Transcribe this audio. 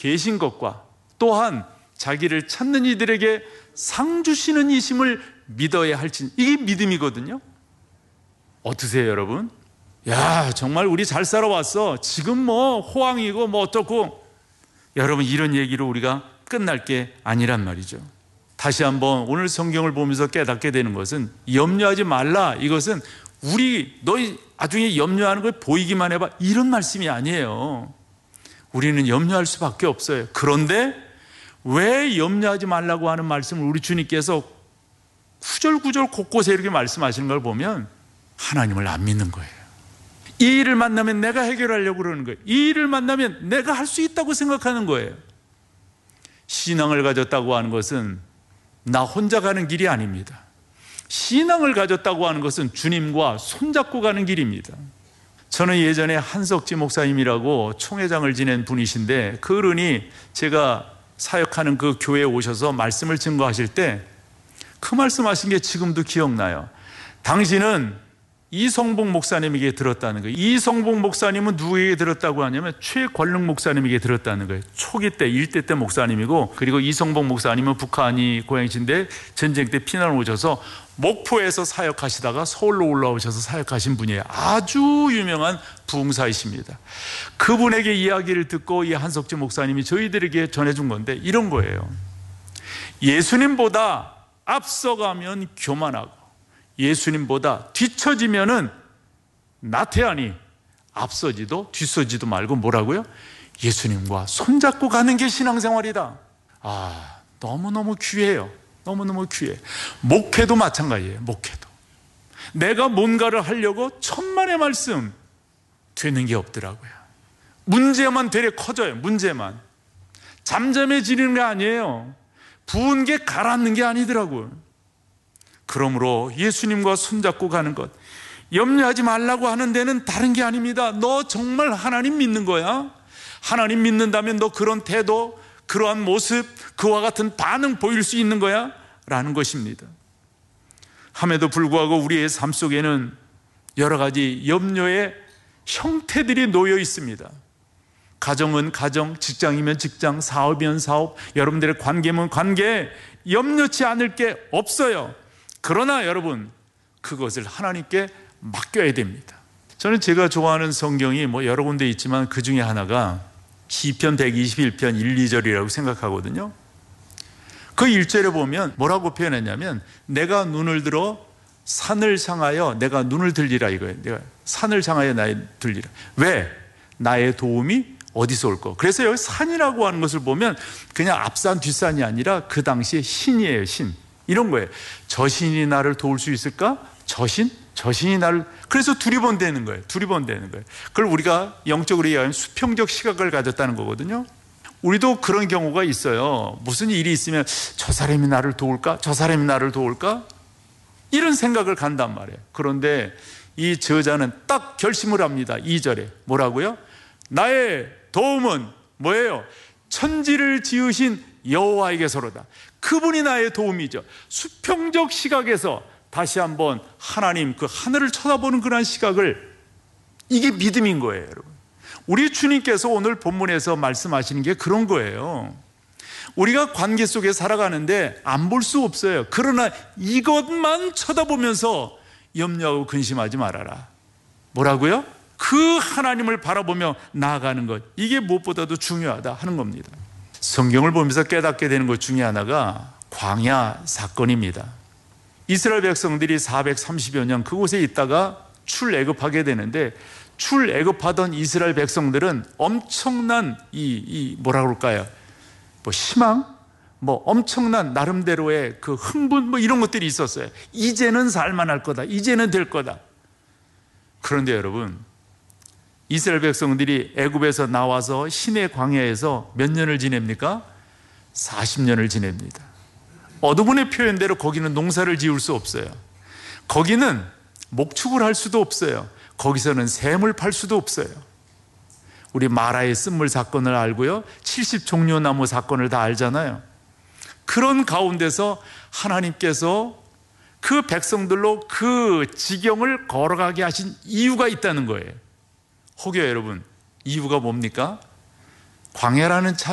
계신 것과 또한 자기를 찾는 이들에게 상 주시는 이심을 믿어야 할지, 이게 믿음이거든요. 어떠세요 여러분? 야, 정말 우리 잘 살아왔어, 지금 뭐 호황이고 뭐 어쩌고, 여러분 이런 얘기로 우리가 끝날 게 아니란 말이죠. 다시 한번 오늘 성경을 보면서 깨닫게 되는 것은, 염려하지 말라, 이것은 우리 너희 나중에 염려하는 걸 보이기만 해봐, 이런 말씀이 아니에요. 우리는 염려할 수밖에 없어요. 그런데 왜 염려하지 말라고 하는 말씀을 우리 주님께서 구절구절 곳곳에 이렇게 말씀하시는 걸 보면 하나님을 안 믿는 거예요. 이 일을 만나면 내가 해결하려고 그러는 거예요. 이 일을 만나면 내가 할 수 있다고 생각하는 거예요. 신앙을 가졌다고 하는 것은 나 혼자 가는 길이 아닙니다. 신앙을 가졌다고 하는 것은 주님과 손잡고 가는 길입니다. 저는 예전에 한석지 목사님이라고 총회장을 지낸 분이신데, 그 어른이 제가 사역하는 그 교회에 오셔서 말씀을 증거하실 때 그 말씀하신 게 지금도 기억나요. 당신은 이성복 목사님에게 들었다는 거예요. 이성복 목사님은 누구에게 들었다고 하냐면 최권능 목사님에게 들었다는 거예요. 초기 때, 일대 때 목사님이고, 그리고 이성복 목사님은 북한이 고향이신데 전쟁 때 피난 오셔서 목포에서 사역하시다가 서울로 올라오셔서 사역하신 분이에요. 아주 유명한 부흥사이십니다. 그분에게 이야기를 듣고 이 한석지 목사님이 저희들에게 전해준 건데 이런 거예요. 예수님보다 앞서가면 교만하고 예수님보다 뒤처지면은 나태하니 앞서지도 뒤서지도 말고 뭐라고요? 예수님과 손잡고 가는 게 신앙생활이다. 아, 너무너무 귀해요. 너무너무 귀해. 목회도 마찬가지예요. 목회도 내가 뭔가를 하려고 천만의 말씀 되는 게 없더라고요. 문제만 되레 커져요. 문제만 잠잠해지는 게 아니에요. 부은 게 가라앉는 게 아니더라고요. 그러므로 예수님과 손잡고 가는 것, 염려하지 말라고 하는 데는 다른 게 아닙니다. 너 정말 하나님 믿는 거야? 하나님 믿는다면 너 그런 태도, 그러한 모습, 그와 같은 반응 보일 수 있는 거야? 라는 것입니다. 함에도 불구하고 우리의 삶 속에는 여러 가지 염려의 형태들이 놓여 있습니다. 가정은 가정, 직장이면 직장, 사업이면 사업, 여러분들의 관계면 관계, 염려치 않을 게 없어요. 그러나 여러분, 그것을 하나님께 맡겨야 됩니다. 저는 제가 좋아하는 성경이 뭐 여러 군데 있지만 그 중에 하나가 시편 121편 1, 2절이라고 생각하거든요. 그 1절에 보면 뭐라고 표현했냐면, 내가 눈을 들어 산을 향하여 내가 눈을 들리라, 이거예요. 내가 산을 향하여 나의 들리라. 왜? 나의 도움이 어디서 올 거? 그래서 여기 산이라고 하는 것을 보면 그냥 앞산 뒷산이 아니라 그 당시에 신이에요. 신. 이런 거예요. 저 신이 나를 도울 수 있을까? 저 신이 나를, 그래서 두리번대는 거예요. 두리번대는 거예요. 그걸 우리가 영적으로 이해하면 수평적 시각을 가졌다는 거거든요. 우리도 그런 경우가 있어요. 무슨 일이 있으면 저 사람이 나를 도울까? 저 사람이 나를 도울까? 이런 생각을 간단 말이에요. 그런데 이 저자는 딱 결심을 합니다. 2절에 뭐라고요? 나의 도움은 뭐예요? 천지를 지으신 여호와에게서로다. 그분이 나의 도움이죠. 수평적 시각에서 다시 한번 하나님 그 하늘을 쳐다보는 그런 시각을, 이게 믿음인 거예요, 여러분. 우리 주님께서 오늘 본문에서 말씀하시는 게 그런 거예요. 우리가 관계 속에 살아가는데 안 볼 수 없어요. 그러나 이것만 쳐다보면서 염려하고 근심하지 말아라. 뭐라고요? 그 하나님을 바라보며 나아가는 것, 이게 무엇보다도 중요하다 하는 겁니다. 성경을 보면서 깨닫게 되는 것 중에 하나가 광야 사건입니다. 이스라엘 백성들이 430여 년 그곳에 있다가 출애굽하게 되는데, 출애굽하던 이스라엘 백성들은 엄청난 뭐라 그럴까요? 뭐 희망? 뭐 엄청난 나름대로의 그 흥분 뭐 이런 것들이 있었어요. 이제는 살만할 거다. 이제는 될 거다. 그런데 여러분, 이스라엘 백성들이 애굽에서 나와서 시내 광야에서 몇 년을 지냅니까? 40년을 지냅니다. 어두분의 표현대로 거기는 농사를 지을 수 없어요. 거기는 목축을 할 수도 없어요. 거기서는 샘을 팔 수도 없어요. 우리 마라의 쓴물 사건을 알고요, 70종려나무 사건을 다 알잖아요. 그런 가운데서 하나님께서 그 백성들로 그 지경을 걸어가게 하신 이유가 있다는 거예요. 혹여 여러분, 이유가 뭡니까? 광야라는